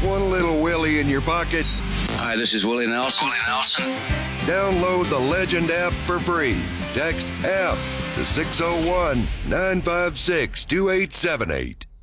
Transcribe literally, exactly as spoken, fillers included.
One little Willie in your pocket? Hi, this is Willie Nelson. Willie Nelson. Download the Legend app for free. Text app to six oh one, nine five six, two eight seven eight.